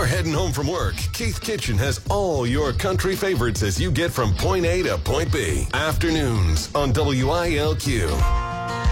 you're heading home from work, Keith Kitchen has all your country favorites as you get from point A to point B. Afternoons on WILQ.